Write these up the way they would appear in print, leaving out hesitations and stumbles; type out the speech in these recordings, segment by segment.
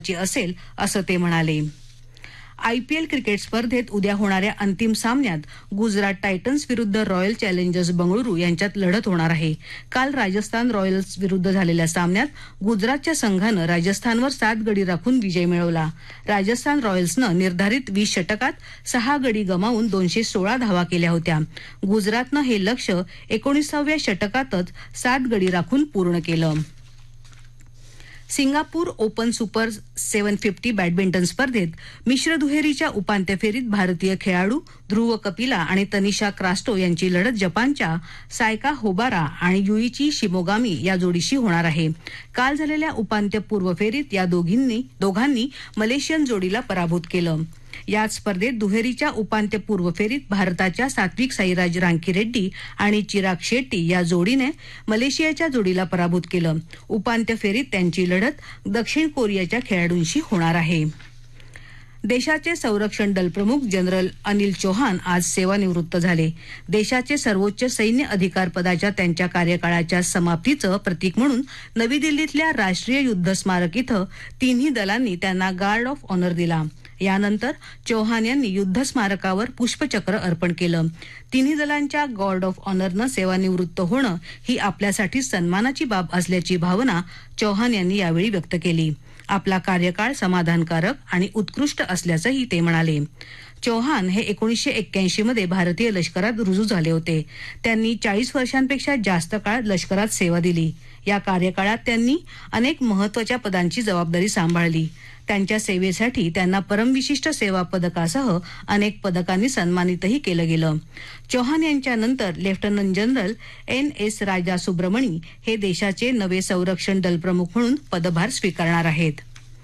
ची असेल असं ते म्हणाले. आयपीएल क्रिकेट स्पर्धेत उद्या होणाऱ्या अंतिम सामन्यात गुजरात टायटन्स विरुद्ध रॉयल चॅलेंजर्स बंगळुरू यांच्यात लढत होणार आहे. काल राजस्थान रॉयल्स विरुद्ध झालेल्या सामन्यात गुजरातच्या संघानं राजस्थानवर 7 गडी राखून विजय मिळवला. राजस्थान रॉयल्सनं निर्धारित 20 षटकात 6 गडी गमावून 216 धावा केल्या होत्या. गुजरातनं हे लक्ष्य 19व्या षटकातच 7 गडी राखून पूर्ण केलं. सिंगापूर ओपन सुपर 750 बॅडमिंटन स्पर्धेत मिश्र दुहेरीच्या उपांत्य फेरीत भारतीय खेळाडू ध्रुव कपिला आणि तनिषा क्रास्टो यांची लढत जपानच्या सायका होबारा आणि युईची शिमोगामी या जोडीशी होणार आहे. काल झालेल्या उपांत्यपूर्व फेरीत या दोघांनी मलेशियन जोडीला पराभूत केलं. याच स्पर्धेत दुहेरीच्या उपांत्यपूर्व फेरीत भारताच्या सात्विक साईराज रांकीरेड्डी आणि चिराग शेट्टी या जोडीने मलेशियाच्या जोडीला पराभूत केलं. उपांत्य फेरीत त्यांची लढत दक्षिण कोरियाच्या खेळाडूंशी होणार आहे. देशाचे संरक्षण दल प्रमुख जनरल अनिल चौहान आज सेवानिवृत्त झाले. देशाचे सर्वोच्च सैन्य अधिकार पदाच्या त्यांच्या कार्यकाळाच्या समाप्तीचं प्रतीक म्हणून नवी दिल्लीतल्या राष्ट्रीय युद्ध स्मारक इथं तिन्ही दलांनी त्यांना गार्ड ऑफ ऑनर दिला. यानंतर चौहान यांनी युद्ध स्मारकावर पुष्पचक्र अर्पण केलं. तिन्ही दलांच्या गार्ड ऑफ ऑनरनं सेवानिवृत्त होणं ही आपल्यासाठी सन्मानाची बाब असल्याची भावना चौहान यांनी यावेळी व्यक्त केली. आपला कार्यकाळ समाधानकारक आणि उत्कृष्ट असल्याचंही ते म्हणाले. चौहान हे 1981 मध्ये भारतीय लष्करात रुजू झाले होते. त्यांनी 40 वर्षांपेक्षा जास्त काळ लष्करात सेवा दिली. या कार्यकाळात त्यांनी अनेक महत्वाच्या पदांची जबाबदारी सांभाळली. त्यांच्या सेवेसाठी त्यांना परमविशिष्ट सेवा पदकासह अनेक पदकांनी सन्मानितही केलं गेलं. चौहान यांच्यानंतर लेफ्टनंट जनरल NS राजा सुब्रमणी हे देशाचे नवे संरक्षण दल प्रमुख म्हणून पदभार स्वीकारणार आहेत.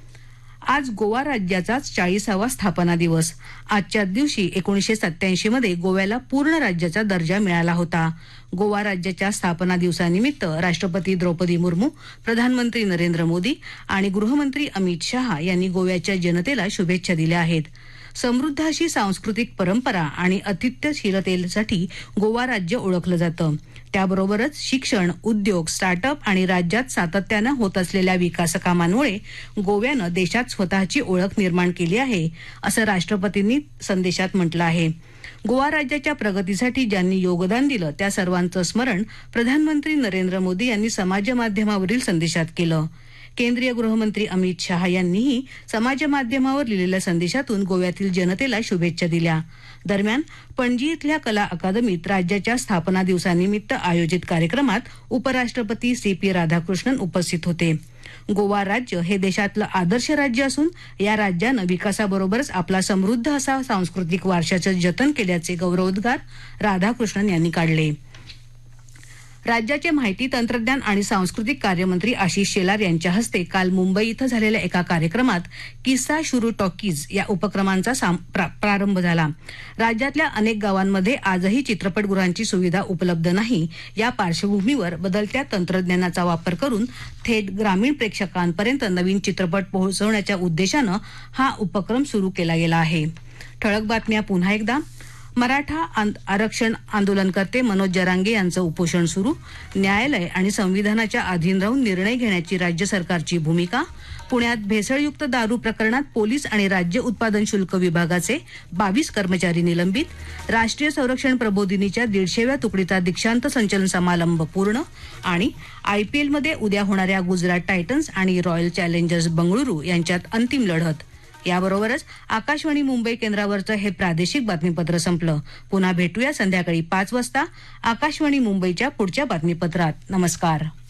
आज गोवा राज्याचा 40वा स्थापना दिवस. आजच्याच दिवशी 1987 मध्ये गोव्याला पूर्ण राज्याचा दर्जा मिळाला होता. गोवा राज्याच्या स्थापना दिवसानिमित्त राष्ट्रपती द्रौपदी मुर्मू, प्रधानमंत्री नरेंद्र मोदी आणि गृहमंत्री अमित शहा यांनी गोव्याच्या जनतेला शुभेच्छा दिल्या आहेत. समृद्ध अशी सांस्कृतिक परंपरा आणि आतिथ्यशीलतेसाठी गोवा राज्य ओळखलं जातं. त्याबरोबरच शिक्षण, उद्योग, स्टार्टअप आणि राज्यात सातत्यानं होत असलेल्या विकास कामांमुळे गोव्यानं देशात स्वतःची ओळख निर्माण केली आहे, असं राष्ट्रपतींनी संदेशात म्हटलं आहे. गोवा राज्याच्या प्रगतीसाठी ज्यांनी योगदान दिलं त्या सर्वांचं स्मरण प्रधानमंत्री नरेंद्र मोदी यांनी समाज माध्यमावरील संदेशात केलं. केंद्रीय गृहमंत्री अमित शहा यांनीही समाज माध्यमावर लिहिलेल्या संदेशातून गोव्यातील जनतेला शुभेच्छा दिल्या. दरम्यान पणजी इथल्या कला अकादमीत राज्याच्या स्थापना दिवसानिमित्त आयोजित कार्यक्रमात उपराष्ट्रपती CP राधाकृष्णन उपस्थित होते. गोवा राज्य हे देशातलं आदर्श राज्य असून या राज्यानं विकासाबरोबरच आपला समृद्ध असा सांस्कृतिक वारशाचं जतन केल्याचे गौरवोद्गार राधाकृष्णन यांनी काढले. राज्याचे माहिती तंत्रज्ञान आणि सांस्कृतिक कार्यमंत्री आशिष शेलार यांच्या हस्ते काल मुंबई इथं झालेल्या एका कार्यक्रमात किस्सा शुरू टॉकीज या उपक्रमांचा प्रारंभ झाला. राज्यातल्या अनेक गावांमध्ये आजही चित्रपटगृहांची सुविधा उपलब्ध नाही. या पार्श्वभूमीवर बदलत्या तंत्रज्ञानाचा वापर करून थेट ग्रामीण प्रेक्षकांपर्यंत नवीन चित्रपट पोहोचवण्याच्या उद्देशानं हा उपक्रम सुरू केला गेला आहे. ठळक बातम्या पुन्हा एकदा. मराठा आरक्षण आंदोलनकर्ते मनोज जरांगे यांचं उपोषण सुरू. न्यायालय आणि संविधानाच्या अधीन राहून निर्णय घेण्याची राज्य सरकारची भूमिका. पुण्यात भेसळयुक्त दारू प्रकरणात पोलीस आणि राज्य उत्पादन शुल्क विभागाचे 22 कर्मचारी निलंबित. राष्ट्रीय संरक्षण प्रबोधिनीच्या 150व्या तुकडीचा दीक्षांत संचलन समारंभ पूर्ण. आणि IPLमध्ये उद्या होणाऱ्या गुजरात टायटन्स आणि रॉयल चॅलेंजर्स बंगळुरू यांच्यात अंतिम लढत. याबरोबरच आकाशवाणी मुंबई केंद्रावरचं हे प्रादेशिक बातमीपत्र संपलं. पुन्हा भेटूया संध्याकाळी 5 वाजता आकाशवाणी मुंबईच्या पुढच्या बातमीपत्रात. नमस्कार.